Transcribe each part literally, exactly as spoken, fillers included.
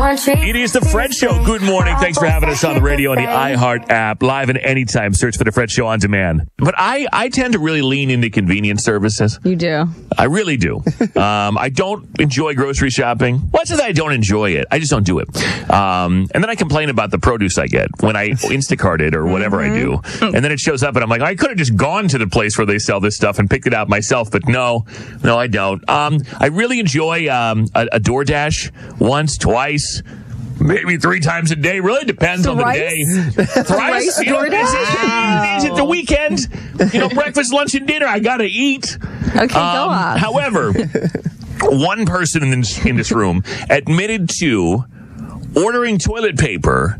It is the Fred Show. Good morning. Thanks for having us on the radio and the iHeart app. Live and anytime. Search for the Fred Show on demand. But I, I tend to really lean into convenience services. You do. I really do. um, I don't enjoy grocery shopping. Well, it's not that I don't enjoy it. I just don't do it. Um, and then I complain about the produce I get when I Instacart it or whatever mm-hmm. I do. And then it shows up and I'm like, I could have just gone to the place where they sell this stuff and picked it out myself. But no, no, I don't. Um, I really enjoy um, a, a DoorDash once, twice. Maybe three times a day. Really depends Thrice? on the day. Thrice? You know, is, it, is it the weekend? You know, breakfast, lunch, and dinner. I got to eat. Okay, um, go off. However, one person in this, in this room admitted to ordering toilet paper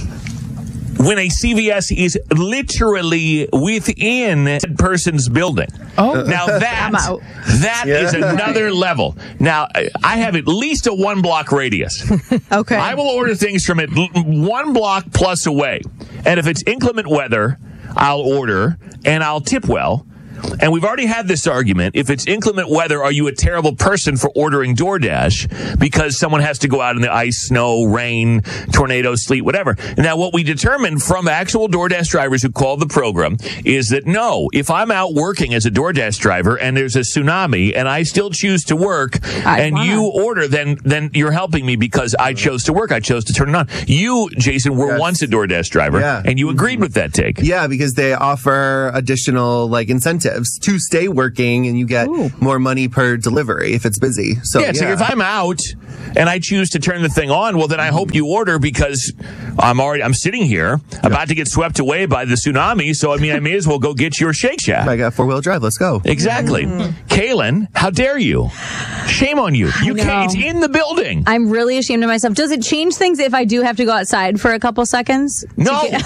when a C V S is literally within that person's building. Oh, now that that yeah. is another level. Now I have at least a one block radius. Okay, I will order things from it one block plus away, and if it's inclement weather, I'll order and I'll tip well. And we've already had this argument. If it's inclement weather, are you a terrible person for ordering DoorDash because someone has to go out in the ice, snow, rain, tornado, sleet, whatever? Now, what we determined from actual DoorDash drivers who called the program is that no, if I'm out working as a DoorDash driver and there's a tsunami and I still choose to work I and wanna. you order, then then you're helping me because I chose to work. I chose to turn it on. You, Jason, were yes. once a DoorDash driver yeah. and you agreed with that take. Yeah, because they offer additional like incentives to stay working and you get Ooh. more money per delivery if it's busy. So yeah, yeah. so if I'm out and I choose to turn the thing on, well then I hope you order because I'm already I'm sitting here yep. about to get swept away by the tsunami, so I mean I may as well go get your Shake Shack. I got four-wheel drive, let's go. Exactly. Mm-hmm. Kaylin, how dare you? Shame on you. You can't, it's in the building. I'm really ashamed of myself. Does it change things if I do have to go outside for a couple seconds? No. Get-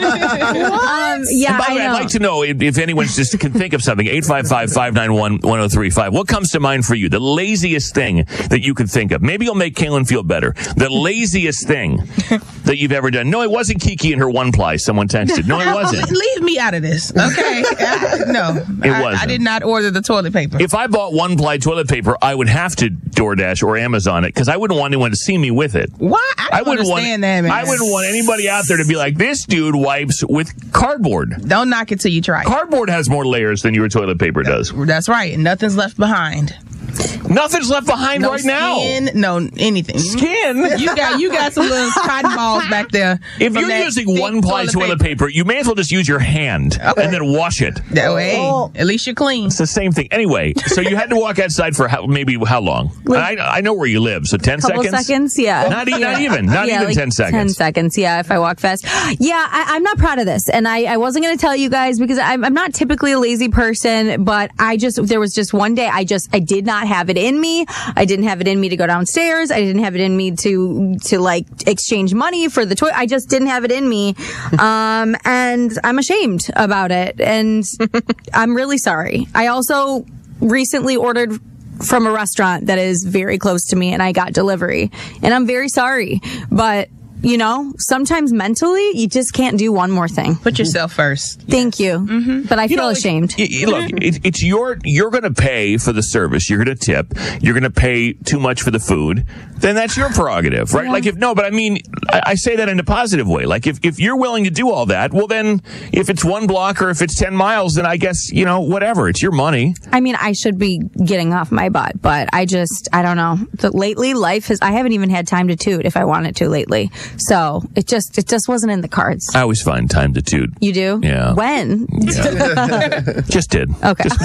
um, yeah, and by the I way, know. I'd like to know if, if anyone just can think of something. eight five five, five nine one, one oh three five. What comes to mind for you? The laziest thing that you could think of. Maybe you'll make Kaylin feel better. The laziest thing that you've ever done. No, it wasn't Kiki and her one ply. Someone texted. No, it wasn't. Leave me out of this, okay? uh, no, it I, wasn't. I did not order the toilet paper. If I bought one ply toilet paper, I would have to DoorDash or Amazon it because I wouldn't want anyone to see me with it. Why? I, I wouldn't want. That, man. I wouldn't want anybody out there to be like, this dude wipes with cardboard. Don't knock it till you try it. Cardboard has more layers than your toilet paper does. That's right. Nothing's left behind. Nothing's left behind no right skin, now. No, anything. Skin? You got you got some little cotton balls back there. If you're using one ply toilet, toilet paper. paper, you may as well just use your hand okay. and then wash it. That way, oh. at least you're clean. It's the same thing. Anyway, so you had to walk outside for how, maybe how long? I, I know where you live, so ten couple seconds? seconds, yeah. Not, yeah. not even, not yeah, even like ten seconds. ten seconds, yeah, if I walk fast. Yeah, I, I'm not proud of this, and I, I wasn't going to tell you guys because I'm, I'm not typically a lazy person, but I just, there was just one day I just, I did not have it in me. I didn't have it in me to go downstairs. I didn't have it in me to, to like exchange money for the toy. I just didn't have it in me. Um, and I'm ashamed about it. And I'm really sorry. I also recently ordered from a restaurant that is very close to me and I got delivery and I'm very sorry, but you know, sometimes mentally, you just can't do one more thing. Put yourself first. Thank you. Mm-hmm. But I you feel know, ashamed. It, it, look, it, it's your, you're going to pay for the service. You're going to tip. You're going to pay too much for the food. Then that's your prerogative, right? Yeah. Like if, no, but I mean, I, I say that in a positive way. Like if, if you're willing to do all that, well then, if it's one block or if it's ten miles, then I guess, you know, whatever. It's your money. I mean, I should be getting off my butt, but I just, I don't know. But lately, life has, I haven't even had time to toot if I wanted to lately. So it just it just wasn't in the cards. I always find time to toot. You do? Yeah. When? Yeah. Just did. Okay. Just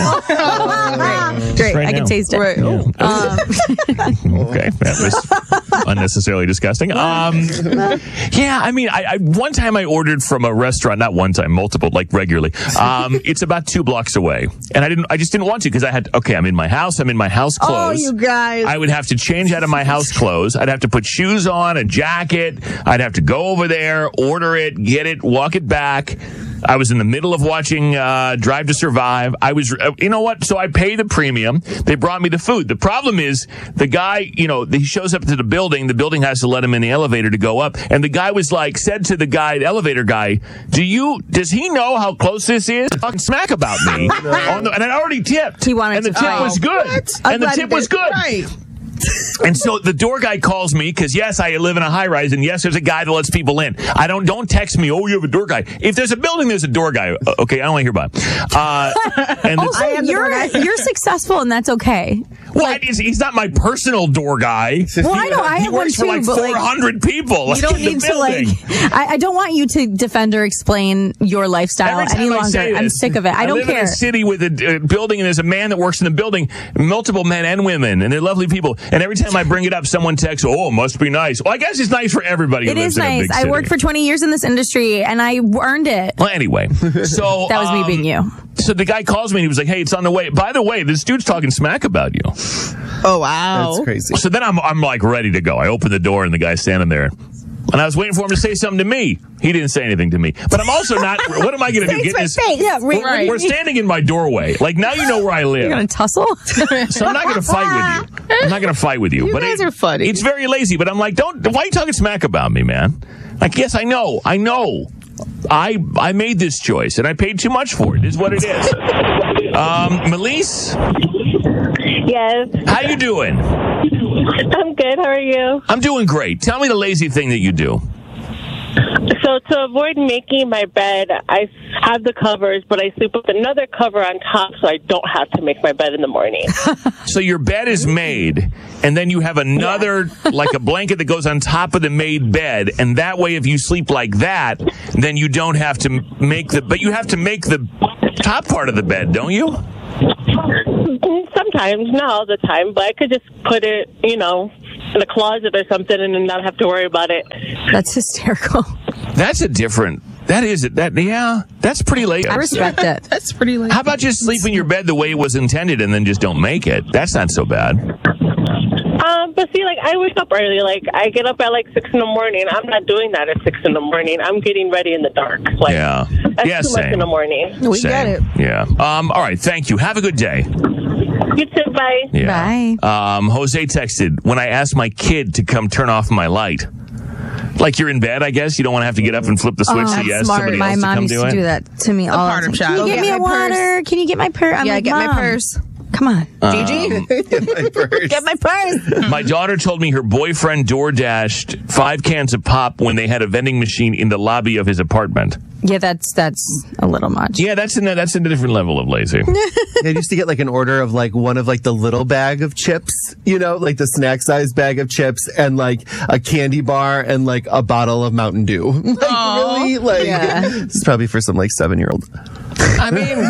Great. Great. Right I now. can taste it. Right. Yeah. Um. Okay. That was unnecessarily disgusting. Um, yeah, I mean, I, I one time I ordered from a restaurant, not one time, multiple, like regularly. Um, it's about two blocks away. And I didn't I just didn't want to because I had, okay, I'm in my house. I'm in my house clothes. Oh, you guys. I would have to change out of my house clothes. I'd have to put shoes on, a jacket. I'd have to go over there, order it, get it, walk it back. I was in the middle of watching uh, Drive to Survive. I was, uh, you know what? So I pay the premium. They brought me the food. The problem is the guy, you know, he shows up to the building. The building has to let him in the elevator to go up. And the guy was like, said to the guy, the elevator guy, do you, does he know how close this is? Fucking smack about me. on the, and I already tipped. He wanted and the to tip oh. was good. What? And the tip was good. Right. And so the door guy calls me because, yes, I live in a high rise, and yes, there's a guy that lets people in. I don't don't text me, oh, you have a door guy. If there's a building, there's a door guy. Okay, I don't want to hear about it. Uh, and Also, you're, you're successful, and that's okay. Well, like, he's, he's not my personal door guy. Well, I know. I he have one works too, for like but four hundred like, people. Like, you don't in the need to building. like. I, I don't want you to defend or explain your lifestyle Every time any I longer. say I'm this, sick of it. I, I don't live care. in a city with a uh, building, and there's a man that works in the building, multiple men and women, and they're lovely people. And every time I bring it up, someone texts, "Oh, it must be nice." Well, I guess it's nice for everybody. It who is lives in a nice. big I city. worked for twenty years in this industry, and I earned it. Well, anyway, so That was me um, being you. So the guy calls me and he was like, "Hey, it's on the way. By the way, this dude's talking smack about you." Oh, wow. That's crazy. So then I'm I'm like ready to go. I open the door and the guy's standing there. And I was waiting for him to say something to me. He didn't say anything to me. But I'm also not. What am I going to do? Get this? Yeah, We're, Right. we're standing in my doorway. Like, now you know where I live. You're gonna tussle. So I'm not going to fight with you. I'm not going to fight with you. You but guys it- are funny. It's very lazy. But I'm like, don't. Why are you talking smack about me, man? Like, yes, I know. I know. I I made this choice, and I paid too much for it. Is what it is. Um, Melise, Yes, how you doing? I'm good. How are you? I'm doing great. Tell me the lazy thing that you do. So to avoid making my bed, I have the covers, but I sleep with another cover on top so I don't have to make my bed in the morning. So your bed is made, and then you have another, like a blanket that goes on top of the made bed, and that way if you sleep like that, then you don't have to make the, but you have to make the top part of the bed, don't you? Sometimes, not all the time, but I could just put it, you know, in a closet or something and then not have to worry about it. That's hysterical. That's a different, that is it, that, yeah, that's pretty late. I respect it. That's pretty late. How about just sleep in your bed the way it was intended and then just don't make it? That's not so bad. Um, but see, like, I wake up early. Like, I get up at, like, six in the morning. I'm not doing that at six in the morning. I'm getting ready in the dark. Like, Yeah. that's Yeah, too much same. in the morning. We Same. get it. Yeah. Um, all right, thank you. Have a good day. You too, bye. Yeah. Bye. Um, Jose texted, when I asked my kid to come turn off my light. Like you're in bed, I guess. You don't want to have to get up and flip the switch Oh, so you ask somebody My else to mom come used do to it. do that to me all part the of time. Can you child. get Go me get a my water? purse. Can you get my purse? I'm yeah, like, get my Mom, purse. Come on. Gigi, My purse. get my purse. My daughter told me her boyfriend door dashed five cans of pop when they had a vending machine in the lobby of his apartment. Yeah, that's that's a little much. Yeah, that's in a, that's in a different level of lazy. I used to get like an order of like one of like the little bag of chips, you know, like the snack size bag of chips and like a candy bar and like a bottle of Mountain Dew. Like really? Like Yeah. this is probably for some like seven year old. I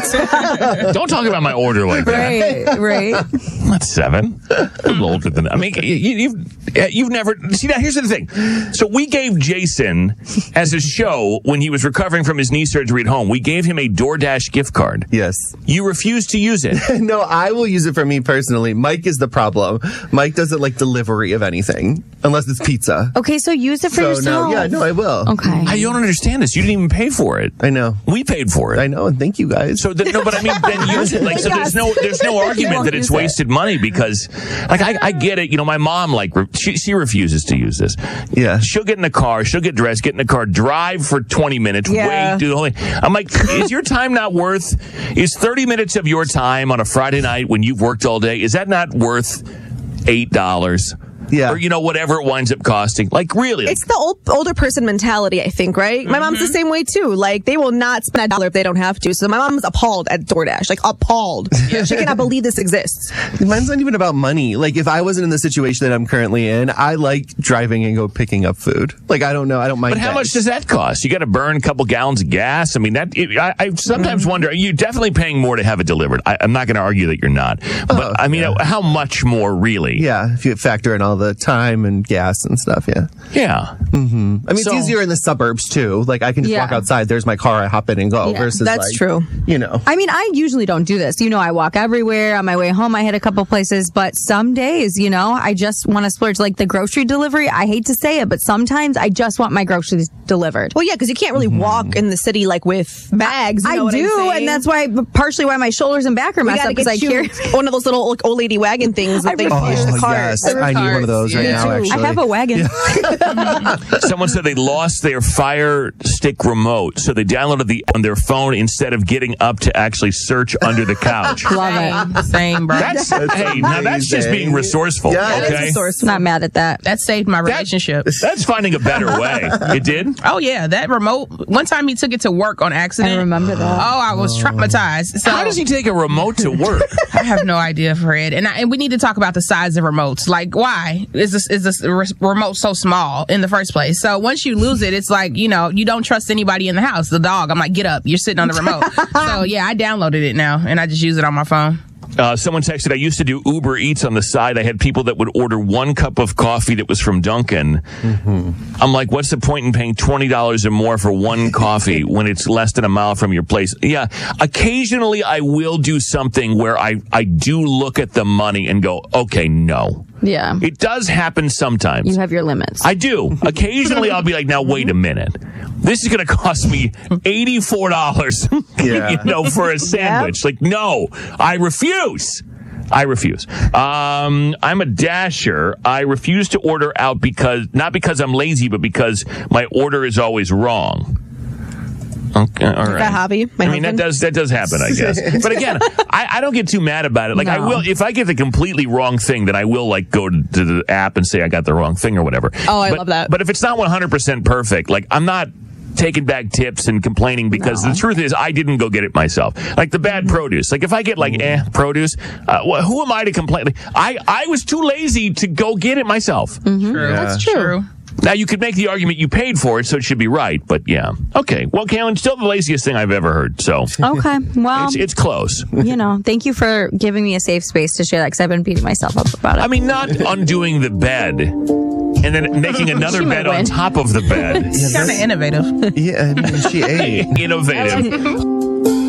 mean, don't talk about my order like that. Right, right. I'm not seven. I'm a little older than that. I mean, you, you've uh, you've never see. Now here's the thing. So we gave Jason as a show when he was recovering from his knee surgery at home. We gave him a DoorDash gift card. Yes. You refused to use it. No, I will use it for me personally. Mike is the problem. Mike doesn't like delivery of anything unless it's pizza. Okay, so use it for So yourself. no, yeah, no, I will. Okay. I don't understand this. You didn't even pay for it. I know. We paid for it. I know, and thank you guys. So the, no, but I mean, then use it. Like, so there's no, there's no argument that it's wasted money because, like, I, I get it. You know, my mom, like, re- she, she refuses to use this. Yeah. She'll get in the car, she'll get dressed, get in the car, drive for twenty minutes, Yeah. wait, do the whole thing. I'm like, is your time not worth, is thirty minutes of your time on a Friday night when you've worked all day, is that not worth eight dollars? Yeah. Or, you know, whatever it winds up costing. Like, really? It's the old, older person mentality, I think, right? My mom's the same way too. Like, they will not spend a dollar if they don't have to. So my mom's appalled at DoorDash, like appalled. She cannot believe this exists. Mine's not even about money. Like, if I wasn't in the situation that I'm currently in, I like driving and go picking up food. Like, I don't know. I don't mind. But how that. much does that cost? You got to burn a couple gallons of gas. I mean, that it, I, I sometimes wonder. You're definitely paying more to have it delivered. I, I'm not going to argue that you're not. But Oh, I mean, yeah. how much more, really? Yeah, if you factor in all the time and gas and stuff, yeah. Yeah. I mean, it's So- easier in the suburbs too. Like, I can just Yeah. walk outside. There's my car. I hop in and go. Yeah, versus, that's like, true. You know. I mean, I usually don't do this. You know, I walk everywhere. On my way home, I hit a couple places. But some days, you know, I just want to splurge. Like the grocery delivery, I hate to say it, but sometimes I just want my groceries delivered. Well, yeah, because you can't really walk in the city like with bags. You know I what I'm do, saying? and that's why partially why my shoulders and back are we messed gotta up because get I you carry. one of those little like, old lady wagon things that they I push Oh, the cart. yes. I need one of those right Me now, too. actually. I have a wagon. Someone said they lost their Fire Stick remote, so they downloaded the on their phone instead of getting up to actually search under the couch. Love it. Same, same, bro. That's hey, now that's just being resourceful. Yeah, it is okay, resourceful. Not mad at that. That saved my relationship. that's finding a better way. It did. Oh yeah, that remote. One time he took it to work on accident. I remember that. Oh, I was traumatized. So How does he take a remote to work? I have no idea, Fred. And, I, and we need to talk about the size of remotes. Like, why is this is this re- remote so small in the first place? So once you lose it, it's like, you know, you don't trust anybody in the house. The dog. I'm like, get up. You're sitting on the remote. So yeah, I downloaded it now, and I just use it on my phone. Uh, someone texted, I used to do Uber Eats on the side. I had people that would order one cup of coffee that was from Dunkin'. Mm-hmm. I'm like, what's the point in paying twenty dollars or more for one coffee when it's less than a mile from your place? Yeah, occasionally I will do something where I, I do look at the money and go, okay, no. Yeah. It does happen sometimes. You have your limits. I do. Occasionally I'll be like, now wait a minute. This is going to cost me eighty-four dollars Yeah. you know, for a sandwich. Like, no, I refuse. I refuse. Um, I'm a dasher. I refuse to order out because, not because I'm lazy, but because my order is always wrong. Okay, all right. That hobby, my I mean, that husband. does that does happen, I guess. But again, I, I don't get too mad about it. Like, I No. will, if I get the completely wrong thing, then I will like go to, to the app and say I got the wrong thing or whatever. Oh, I But- love that. But if it's not one hundred percent perfect, like, I'm not taking back tips and complaining because the truth is I didn't go get it myself. Like the bad produce. Like if I get like eh produce, uh, wh- who am I to complain? Like, I I was too lazy to go get it myself. True. That's true. Now you could make the argument you paid for it, so it should be right. But yeah, okay. Well, Kaylin, still the laziest thing I've ever heard. So Okay. Well, it's it's close. you know, thank you for giving me a safe space to share that because I've been beating myself up about it. I mean, not undoing the bed and then making another She might bed on win. top of the bed. Kind of innovative. Yeah, I mean, she ate. Innovative.